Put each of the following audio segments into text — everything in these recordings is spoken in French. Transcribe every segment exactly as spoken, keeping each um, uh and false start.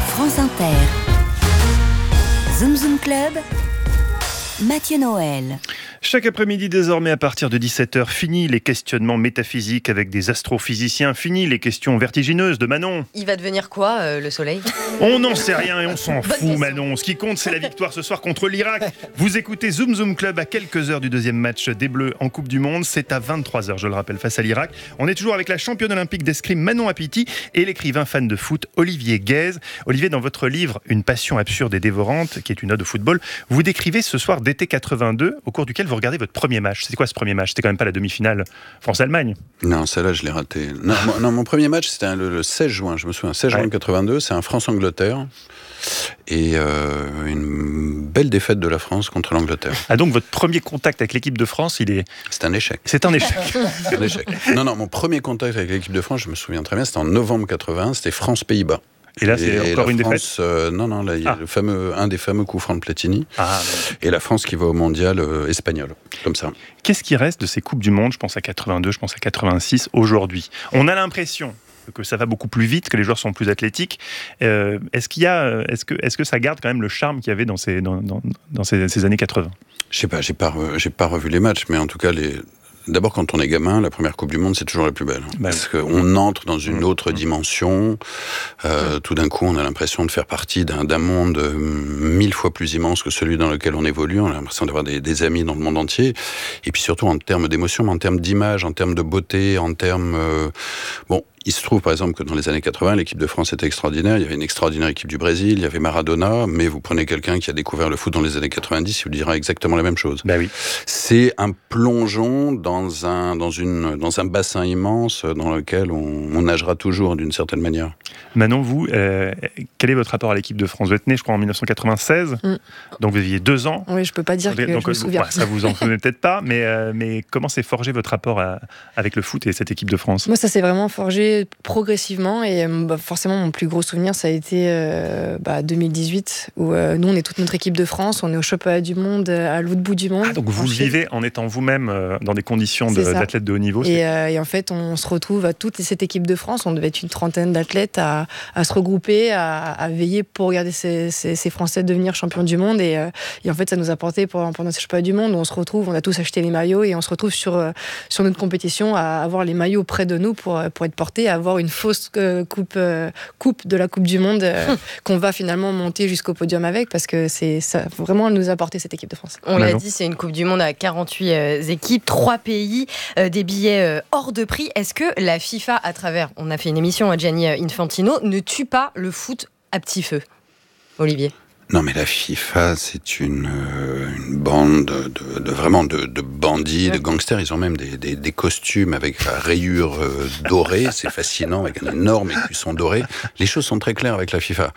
France Inter. Zoom Zoom Club, Mathieu Noël. Chaque après-midi désormais à partir de dix-sept heures, fini les questionnements métaphysiques avec des astrophysiciens, fini les questions vertigineuses de Manon. Il va devenir quoi, euh, le soleil ? On n'en sait rien et on s'en Bonne fout, question. Manon. Ce qui compte, c'est la victoire ce soir contre l'Irak. Vous écoutez Zoom Zoom Club à quelques heures du deuxième match des Bleus en Coupe du Monde. C'est à vingt-trois heures, je le rappelle, face à l'Irak. On est toujours avec la championne olympique d'escrime Manon Apiti et l'écrivain fan de foot Olivier Guèze. Olivier, dans votre livre Une passion absurde et dévorante, qui est une ode au football, vous décrivez ce soir d'été quatre-vingt-deux, au cours duquel vous regardez votre premier match. C'est quoi ce premier match ? C'était quand même pas la demi-finale France-Allemagne. Non, celle-là, je l'ai ratée. Non, moi, non, mon premier match, c'était le, le seize juin, je me souviens, seize juin Ouais. quatre-vingt-deux, c'est un France-Angleterre. Et euh, une belle défaite de la France contre l'Angleterre. Ah, donc votre premier contact avec l'équipe de France, il est... C'est un échec. C'est un échec. C'est un échec. Non, non, mon premier contact avec l'équipe de France, je me souviens très bien, c'était en novembre quatre-vingt, c'était France-Pays-Bas. Et là, c'est Et encore la une France, défaite euh, Non, non, là, il y a Ah. le fameux, un des fameux coups francs de Platini. Ah, Et la France qui va au mondial euh, espagnol, comme ça. Qu'est-ce qui reste de ces Coupes du Monde ? Je pense à quatre-vingt-deux, je pense à quatre-vingt-six, aujourd'hui. On a l'impression que ça va beaucoup plus vite, que les joueurs sont plus athlétiques. Euh, est-ce qu'il y a, est-ce que, est-ce que ça garde quand même le charme qu'il y avait dans ces, dans, dans, dans ces, ces années quatre-vingt ? Je sais pas, j'ai pas, re- j'ai pas revu les matchs, mais en tout cas, les... d'abord quand on est gamin, la première Coupe du Monde, c'est toujours la plus belle. Bah Parce qu'on entre dans une Mmh. autre dimension. Euh, Mmh. Tout d'un coup, on a l'impression de faire partie d'un, d'un monde euh, mille fois plus immense que celui dans lequel on évolue. On a l'impression d'avoir des, des amis dans le monde entier. Et puis surtout en termes d'émotion, mais en termes d'image, en termes de beauté, en termes... Euh... Bon, il se trouve par exemple que dans les années quatre-vingt, l'équipe de France était extraordinaire. Il y avait une extraordinaire équipe du Brésil, il y avait Maradona, mais vous prenez quelqu'un qui a découvert le foot dans les années quatre-vingt-dix, il vous dira exactement la même chose. Bah oui. C'est un plongeon dans un, dans une, dans un bassin immense dans lequel on, on nagera toujours d'une certaine manière. Manon, vous, euh, quel est votre rapport à l'équipe de France ? Vous êtes né, je crois, en dix-neuf cent quatre-vingt-seize, Mm. donc vous aviez deux ans. Oui, je peux pas dire que Donc, je me souviens. ouais, ça vous en souvenez peut-être pas, mais, euh, mais comment s'est forgé votre rapport à- avec le foot et cette équipe de France ? Moi, ça s'est vraiment forgé progressivement et euh, bah, forcément, mon plus gros souvenir, ça a été euh, bah, deux mille dix-huit, où euh, nous, on est toute notre équipe de France, on est au championnat du monde, euh, à l'autre bout du monde. Ah, donc vous le Ensuite, vivez en étant vous-même euh, dans des conditions de, C'est ça. d'athlète de haut niveau. c'est- Et, euh, et en fait, on se retrouve à toute cette équipe de France. On devait être une trentaine d'athlètes à, à se regrouper, à, à veiller pour regarder ces, ces, ces Français devenir champions du monde. Et, euh, et en fait, ça nous a porté pendant, pendant ces championnats du monde où on se retrouve, on a tous acheté les maillots et on se retrouve sur, euh, sur notre compétition à avoir les maillots près de nous pour, pour être portés, à avoir une fausse euh, coupe, euh, coupe de la Coupe du Monde euh, qu'on va finalement monter jusqu'au podium avec parce que c'est ça, vraiment, elle nous a porté cette équipe de France. On l'a Manon. dit, c'est une Coupe du Monde à quarante-huit euh, équipes, trois pays, euh, des billets euh, hors de prix. Est-ce que la FIFA, à travers, on a fait une émission à Gianni Infantino, ne tue pas le foot à petit feu ? Olivier ? Non, mais la FIFA, c'est une, euh, une bande de, de, de vraiment de, de bandits, de gangsters. Ils ont même des, des, des costumes avec la rayure euh, dorée. C'est fascinant, avec un énorme écusson doré. Les choses sont très claires avec la FIFA.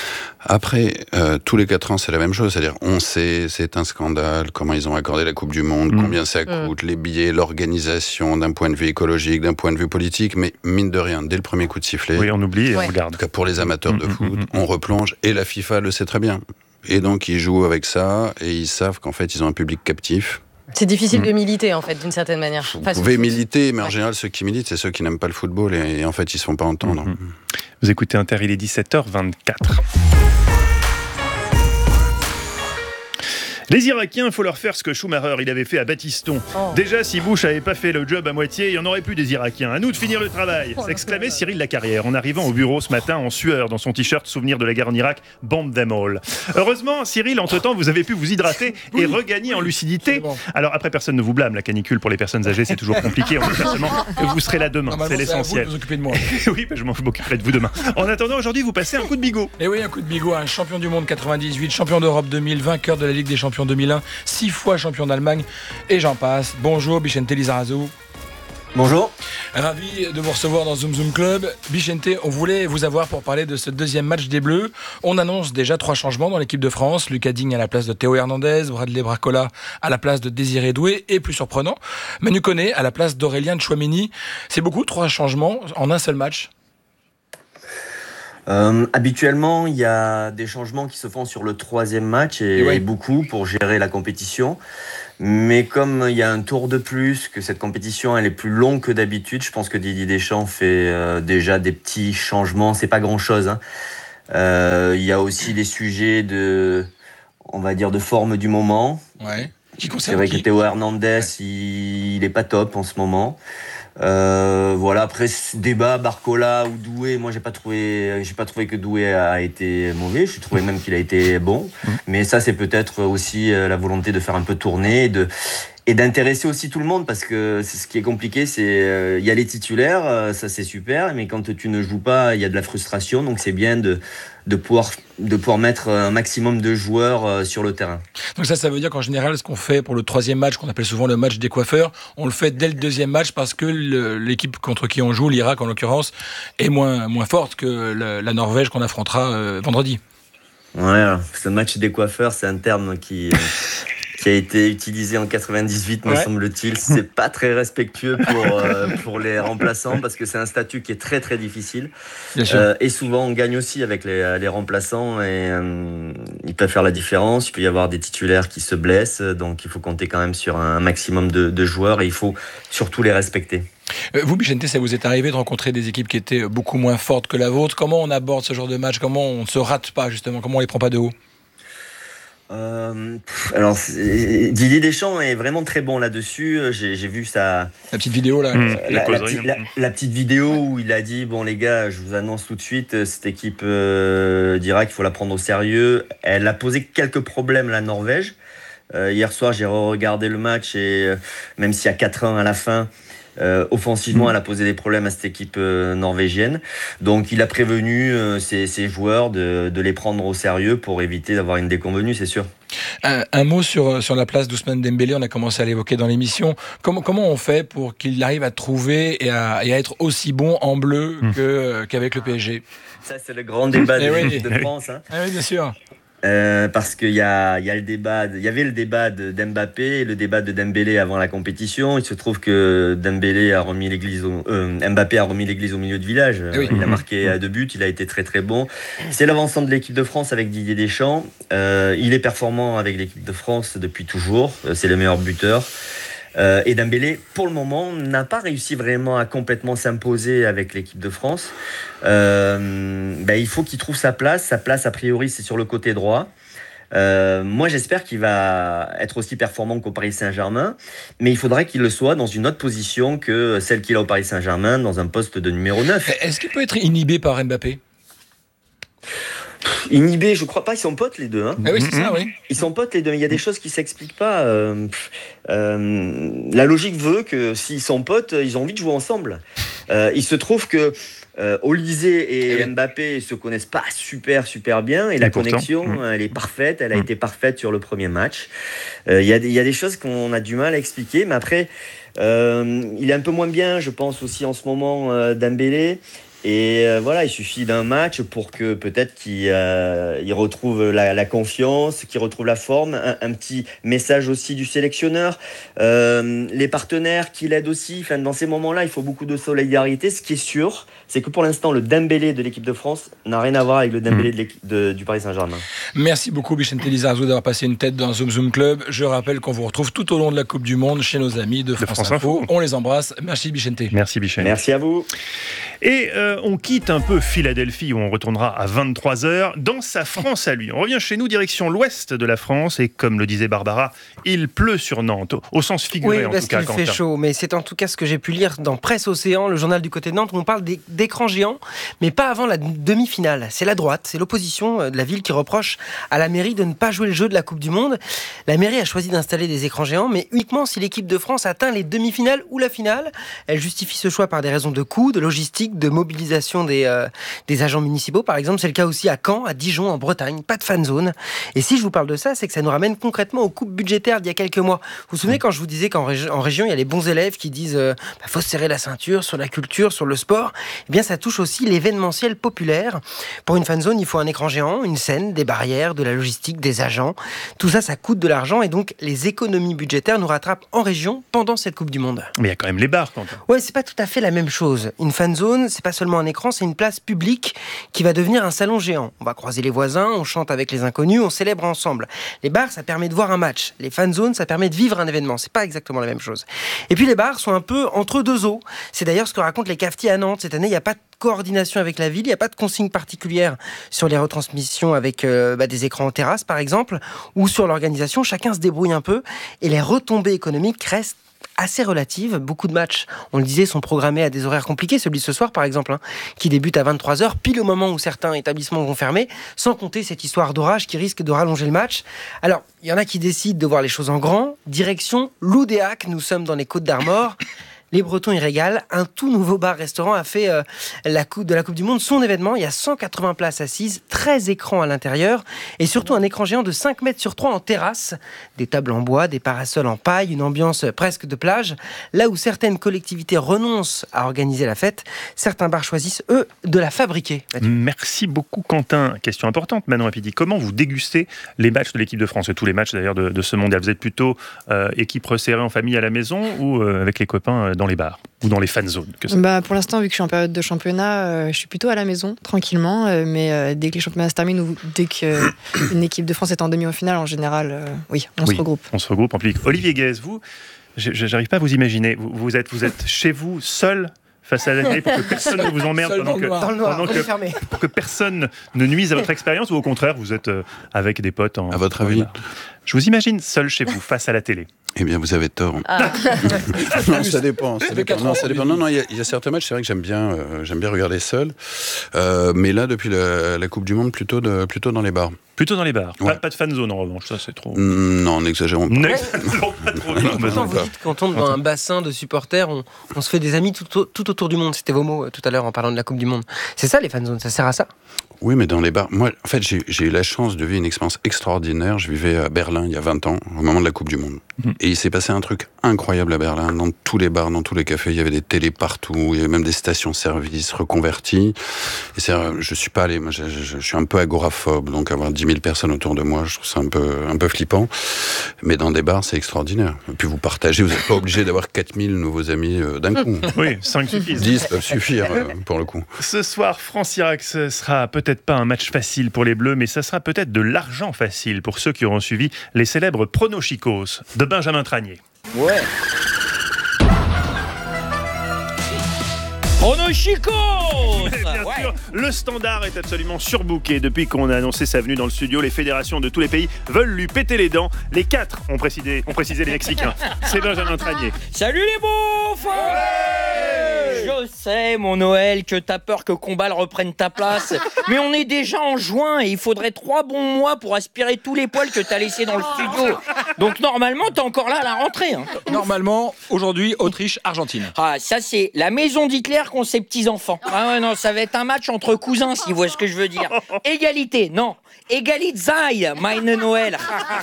Après, euh, tous les quatre ans, c'est la même chose. C'est-à-dire, on sait, c'est un scandale, comment ils ont accordé la Coupe du Monde, Mmh. combien ça coûte, les billets, l'organisation, d'un point de vue écologique, d'un point de vue politique. Mais mine de rien, dès le premier coup de sifflet, Oui, on oublie et Ouais. on regarde. en tout cas pour les amateurs de Mmh, foot, mmh, mmh. on replonge, et la FIFA le sait très bien. Et donc ils jouent avec ça, et ils savent qu'en fait ils ont un public captif. C'est difficile Mm. de militer, en fait, d'une certaine manière. Vous Face au pouvez foot. militer, mais en Ouais. général ceux qui militent, c'est ceux qui n'aiment pas le football, et, et en fait ils se font pas entendre. Mhm. Vous écoutez Inter, il est dix-sept heures vingt-quatre. Les Irakiens, il faut leur faire ce que Schumacher il avait fait à Battiston. Oh. Déjà, si Bush n'avait pas fait le job à moitié, il n'y en aurait plus des Irakiens. À nous de finir le travail, Oh, s'exclamait Cyril Lacarrière en arrivant au bureau ce matin en sueur dans son t-shirt souvenir de la guerre en Irak, bomb them all. Heureusement, Cyril, entre-temps, vous avez pu vous hydrater et regagner en lucidité. Alors après, personne ne vous blâme, la canicule pour les personnes âgées, c'est toujours compliqué. On espère seulement que vous serez là demain, c'est l'essentiel. Vous occupez de moi. Oui, mais je m'en- je m'occuperai de vous demain. En attendant, aujourd'hui, vous passez un coup de bigot. Et oui, un coup de bigot, un champion du monde quatre-vingt-dix-huit, champion d'Europe deux mille, vainqueur de la Ligue des champions deux mille un, six fois champion d'Allemagne, et j'en passe. Bonjour, Bichente Lizarazu. Bonjour. Ravi de vous recevoir dans Zoom Zoom Club. Bichente, on voulait vous avoir pour parler de ce deuxième match des Bleus. On annonce déjà trois changements dans l'équipe de France. Lucas Digne à la place de Théo Hernandez, Bradley Bracola à la place de Désiré Doué, et plus surprenant, Manu Koné à la place d'Aurélien Tchouaméni. C'est beaucoup, trois changements en un seul match. Euh, habituellement, il y a des changements qui se font sur le troisième match et, Et ouais. et beaucoup pour gérer la compétition. Mais comme il y a un tour de plus, que cette compétition elle est plus longue que d'habitude, je pense que Didier Deschamps fait euh, déjà des petits changements. C'est pas grand-chose, hein. Euh, Il y a aussi des sujets de, on va dire, de forme du moment. Ouais. Qui C'est vrai que Théo Hernandez, ouais. il, il est pas top en ce moment. Euh, voilà, après ce débat Barcola ou Doué, moi j'ai pas trouvé, j'ai pas trouvé que Doué a été mauvais. Je trouvais même qu'il a été bon. Mmh. Mais ça, c'est peut-être aussi la volonté de faire un peu tourner, de et d'intéresser aussi tout le monde, parce que c'est ce qui est compliqué, c'est il euh, y a les titulaires, euh, ça c'est super, mais quand tu ne joues pas, il y a de la frustration, donc c'est bien de de pouvoir de pouvoir mettre un maximum de joueurs euh, sur le terrain. Donc ça, ça veut dire qu'en général, ce qu'on fait pour le troisième match, qu'on appelle souvent le match des coiffeurs, on le fait dès le deuxième match parce que le, l'équipe contre qui on joue, l'Irak en l'occurrence, est moins moins forte que la, la Norvège qu'on affrontera euh, vendredi. Ouais, alors, ce match des coiffeurs, c'est un terme qui qui a été utilisé en quatre-vingt-dix-huit, me ouais. semble-t-il. C'est pas très respectueux pour, euh, pour les remplaçants, parce que c'est un statut qui est très très difficile. Euh, et souvent, on gagne aussi avec les, les remplaçants, et euh, ils peuvent faire la différence. Il peut y avoir des titulaires qui se blessent, donc il faut compter quand même sur un maximum de, de joueurs, et il faut surtout les respecter. Euh, vous, Bichente, ça vous est arrivé de rencontrer des équipes qui étaient beaucoup moins fortes que la vôtre. Comment on aborde ce genre de match? Comment on ne se rate pas, justement? Comment on les prend pas de haut? Euh, alors Didier Deschamps est vraiment très bon là-dessus. J'ai, j'ai vu sa la petite vidéo là, mmh, la, la, la, la, la petite vidéo où il a dit bon les gars, je vous annonce tout de suite, cette équipe euh, d'Irak, il faut la prendre au sérieux. Elle a posé quelques problèmes la Norvège. Euh, hier soir, j'ai re-regardé le match et euh, même s'il y a quatre un à la fin. Euh, offensivement, elle a posé des problèmes à cette équipe euh, norvégienne. Donc, il a prévenu euh, ses, ses joueurs de, de les prendre au sérieux pour éviter d'avoir une déconvenue, c'est sûr. Un, un mot sur, sur la place d'Ousmane Dembélé, on a commencé à l'évoquer dans l'émission. Comment, comment on fait pour qu'il arrive à trouver et à, et à être aussi bon en bleu mmh. que, qu'avec le P S G? Ça, c'est le grand débat de l'équipe de France. Hein. Ah oui, bien sûr. Euh, parce qu'il y a, il y a le débat, il y avait le débat de, d'Mbappé et le débat de Dembélé avant la compétition. Il se trouve que Dembélé a remis l'église, au, euh, Mbappé a remis l'église au milieu de village. Oui. Il a marqué à deux buts, il a été très très bon. C'est l'avancement de l'équipe de France avec Didier Deschamps. Euh, il est performant avec l'équipe de France depuis toujours. C'est le meilleur buteur. Euh, et Dembélé, pour le moment, n'a pas réussi vraiment à complètement s'imposer avec l'équipe de France. Euh, ben, il faut qu'il trouve sa place. Sa place, a priori, c'est sur le côté droit. Euh, moi, j'espère qu'il va être aussi performant qu'au Paris Saint-Germain, mais il faudrait qu'il le soit dans une autre position que celle qu'il a au Paris Saint-Germain, dans un poste de numéro neuf. Est-ce qu'il peut être inhibé par Mbappé ? Inhibé, je crois pas, ils sont potes les deux. Hein. Ah oui, c'est ça, oui. Ils sont potes les deux, mais il y a des choses qui s'expliquent pas. Euh, euh, la logique veut que s'ils sont potes, ils ont envie de jouer ensemble. Euh, il se trouve que euh, Olysée et Mbappé se connaissent pas super super bien, et la et connexion, pourtant, elle est parfaite, elle a mmh. été parfaite sur le premier match. Il euh, y, y a des choses qu'on a du mal à expliquer, mais après, euh, il est un peu moins bien, je pense aussi en ce moment, euh, Dembélé. Et euh, voilà, il suffit d'un match pour que peut-être qu'il euh, il retrouve la, la confiance, qu'il retrouve la forme. Un, un petit message aussi du sélectionneur, euh, les partenaires qui l'aident aussi. Enfin, dans ces moments-là, il faut beaucoup de solidarité. Ce qui est sûr, c'est que pour l'instant, le Dembélé de l'équipe de France n'a rien à voir avec le Dembélé de l'équipe de, du Paris Saint-Germain. Merci beaucoup, Bichente Lizarazu, d'avoir passé une tête dans Zoom Zoom Club. Je rappelle qu'on vous retrouve tout au long de la Coupe du Monde chez nos amis de France, de France Info. Info. On les embrasse. Merci, Bichente. Merci, Bichente. Merci à vous. Et euh, on quitte un peu Philadelphie, où on retournera à vingt-trois heures, dans sa France à lui. On revient chez nous, direction l'ouest de la France, et comme le disait Barbara, il pleut sur Nantes, au sens figuré oui, en parce tout cas. Il fait chaud, mais c'est en tout cas ce que j'ai pu lire dans Presse Océan, le journal du côté de Nantes, où on parle d'écrans géants, mais pas avant la demi-finale. C'est la droite, c'est l'opposition de la ville qui reproche à la mairie de ne pas jouer le jeu de la Coupe du Monde. La mairie a choisi d'installer des écrans géants, mais uniquement si l'équipe de France atteint les demi-finales ou la finale. Elle justifie ce choix par des raisons de coût, de logistique, de mobilisation des, euh, des agents municipaux, par exemple. C'est le cas aussi à Caen, à Dijon, en Bretagne. Pas de fan zone. Et si je vous parle de ça, c'est que ça nous ramène concrètement aux coupes budgétaires d'il y a quelques mois. Vous vous souvenez quand je vous disais qu'en régi- en région, il y a les bons élèves qui disent euh, bah, faut se serrer la ceinture sur la culture, sur le sport. Eh bien, ça touche aussi l'événementiel populaire. Pour une fan zone, il faut un écran géant, une scène, des barrières, de la logistique, des agents. Tout ça, ça coûte de l'argent, et donc les économies budgétaires nous rattrapent en région pendant cette Coupe du Monde. Mais il y a quand même les bars, Quentin. Ouais, c'est pas tout à fait la même chose. Une fan zone, c'est pas seulement seulement un écran, c'est une place publique qui va devenir un salon géant. On va croiser les voisins, on chante avec les inconnus, on célèbre ensemble. Les bars, ça permet de voir un match. Les fan zones, ça permet de vivre un événement. C'est pas exactement la même chose. Et puis les bars sont un peu entre deux eaux. C'est d'ailleurs ce que racontent les cafetiers à Nantes. Cette année, il n'y a pas de coordination avec la ville, il n'y a pas de consigne particulière sur les retransmissions avec euh, bah, des écrans en terrasse par exemple, ou sur l'organisation, chacun se débrouille un peu et les retombées économiques restent assez relatives. Beaucoup de matchs, on le disait, sont programmés à des horaires compliqués, celui de ce soir par exemple, hein, qui débute à vingt-trois heures, pile au moment où certains établissements vont fermer, sans compter cette histoire d'orage qui risque de rallonger le match. Alors, il y en a qui décident de voir les choses en grand, direction Loudéac, nous sommes dans les Côtes d'Armor. Les Bretons y régalent. Un tout nouveau bar-restaurant a fait euh, la coupe, de la Coupe du Monde son événement. Il y a cent quatre-vingts places assises, treize écrans à l'intérieur et surtout un écran géant de cinq mètres sur trois en terrasse. Des tables en bois, des parasols en paille, une ambiance presque de plage. Là où certaines collectivités renoncent à organiser la fête, certains bars choisissent, eux, de la fabriquer. Merci beaucoup Quentin. Question importante, Manon Apidi. Comment vous dégustez les matchs de l'équipe de France et tous les matchs d'ailleurs de, de ce mondial? Vous êtes plutôt euh, équipe resserrée en famille à la maison ou euh, avec les copains euh, dans les bars ou dans les fan zones? Que bah, pour l'instant, vu que je suis en période de championnat, euh, je suis plutôt à la maison, tranquillement. Euh, mais euh, dès que les championnats se terminent ou dès qu'une équipe de France est en demi-finale, en général, euh, oui, on oui, se regroupe. On se regroupe en public. Olivier Guèze, vous, j'arrive pas à vous imaginer. Vous, vous, êtes, vous êtes chez vous, seul, face à la télé, pour que personne ne vous emmerde, pendant que, dans le noir, pendant que, pour que personne ne nuise à votre expérience, ou au contraire, vous êtes euh, avec des potes en... À votre avis? Je vous imagine seul chez vous, face à la télé. Eh bien, vous avez tort. Ah. non, ça dépend. Ça dépend. Non, ça dépend. Non, non, il y, y a certains matchs, c'est vrai que j'aime bien, euh, j'aime bien regarder seul. Euh, mais là, depuis la, la Coupe du Monde, plutôt, de, plutôt dans les bars. Plutôt dans les bars. Ouais. Pas, pas de fan zone en revanche, ça c'est trop. Mmh, non, n'exagérons pas. N'exagérons pas trop. Non, non, vous dites quand on est dans un bassin de supporters, on, on se fait des amis tout, tout autour du monde. C'était vos mots euh, tout à l'heure en parlant de la Coupe du Monde. C'est ça les fan zones, ça sert à ça? Oui, mais dans les bars. Moi, en fait, j'ai, j'ai eu la chance de vivre une expérience extraordinaire. Je vivais à Berlin il y a vingt ans, au moment de la Coupe du Monde. Mmh. Et il s'est passé un truc incroyable à Berlin. Dans tous les bars, dans tous les cafés, il y avait des télés partout. Il y avait même des stations-service reconverties. Et c'est, je suis pas allé. Moi, je, je, je suis un peu agoraphobe, donc avoir dix mille personnes autour de moi, je trouve ça un peu, un peu flippant. Mais dans des bars, c'est extraordinaire. Et puis vous partagez. Vous n'êtes pas obligé d'avoir quatre mille nouveaux amis euh, d'un coup. Oui, cinq suffisent. dix peuvent suffire euh, pour le coup. Ce soir, France-Irak, ce sera peut-être pas un match facile pour les Bleus, mais ça sera peut-être de l'argent facile pour ceux qui auront suivi les célèbres pronochicos de Benjamin Tranier. Ouais. Pronochicos. Bien ouais. sûr, le Standard est absolument surbooké. Depuis qu'on a annoncé sa venue dans le studio, les fédérations de tous les pays veulent lui péter les dents. Les quatre ont précisé, ont précisé les Mexicains. C'est Benjamin Tranier. Salut les beaufs. Ouais. Je sais, mon Noël, que t'as peur que Combal reprenne ta place. Mais on est déjà en juin et il faudrait trois bons mois pour aspirer tous les poils que t'as laissés dans le studio. Donc normalement, t'es encore là à la rentrée. Hein. Normalement, aujourd'hui, Autriche-Argentine. Ah, ça c'est la maison d'Hitler qu'ont ses petits-enfants. Ah ouais, non, ça va être un match entre cousins, si vous voyez ce que je veux dire. Égalité, non. Égalitzai, meine Noël.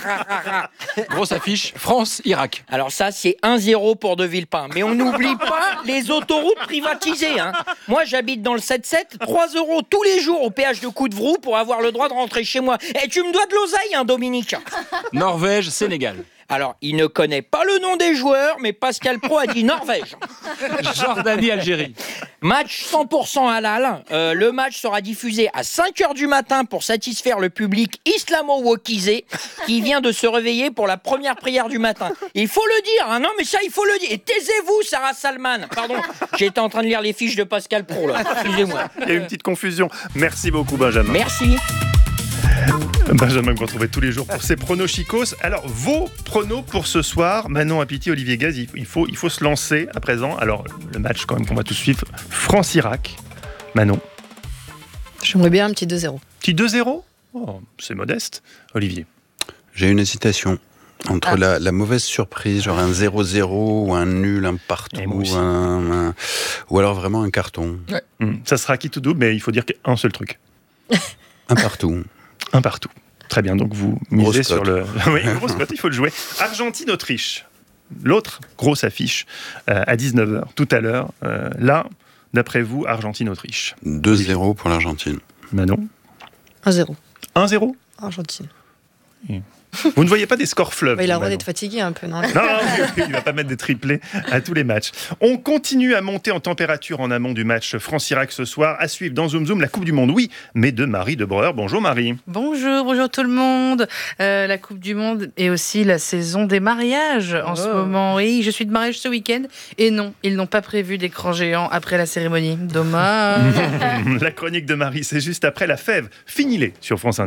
Grosse affiche, France-Irak. Alors ça, c'est un zéro pour De Villepin. Mais on n'oublie pas les autoroutes privatisées. Hein. Moi, j'habite dans le sept sept, trois euros tous les jours au péage de Coudevroux pour avoir le droit de rentrer chez moi. Et tu me dois de l'oseille, hein, Dominique. Norvège-Sénégal. Alors, il ne connaît pas le nom des joueurs, mais Pascal Pro a dit Norvège. Jordanie-Algérie. Match cent pour cent halal. Euh, le match sera diffusé à cinq heures du matin pour satisfaire le public islamo-wokisé qui vient de se réveiller pour la première prière du matin. Il faut le dire, hein, non mais ça il faut le dire. Et taisez-vous, Sarah Salman. Pardon, j'étais en train de lire les fiches de Pascal Pro là. Excusez-moi. Il y a une petite confusion. Merci beaucoup Benjamin. Merci. Benjamin que vous retrouvez tous les jours pour ses pronochicos. Alors, vos pronos pour ce soir, Manon Apiti, Olivier Gaz, il faut, il faut se lancer à présent. Alors, le match quand même qu'on va tous suivre, France-Irak. Manon. J'aimerais bien un petit deux zéro. Petit deux zéro ? Oh, c'est modeste. Olivier. J'ai une hésitation entre ah. la, la mauvaise surprise, genre un zéro zéro ou un nul, un partout, un, un, ou alors vraiment un carton. Ouais. Mmh. Ça sera qui tout double, mais il faut dire qu'un seul truc. Un partout. Un partout. Très bien, donc vous misez sur le... oui, grosse cote, il faut le jouer. Argentine-Autriche. L'autre grosse affiche euh, à dix-neuf heures, tout à l'heure. Euh, là, d'après vous, Argentine-Autriche. deux zéro pour l'Argentine. Manon. un zéro. un zéro Argentine. Et Vous ne voyez pas des scores fleuves? Bah, il a le droit Manon. d'être fatigué un peu, non? Non, il ne va pas mettre des triplés à tous les matchs. On continue à monter en température en amont du match France-Irak ce soir. À suivre dans Zoom Zoom la Coupe du Monde, oui, mais de Marie de Breur. Bonjour Marie. Bonjour, bonjour tout le monde. Euh, la Coupe du Monde et aussi la saison des mariages en Oh. ce moment. Oui, je suis de mariage ce week-end et non, ils n'ont pas prévu d'écran géant après la cérémonie. Dommage. La chronique de Marie, c'est juste après la fève. Fini-les sur France Inter.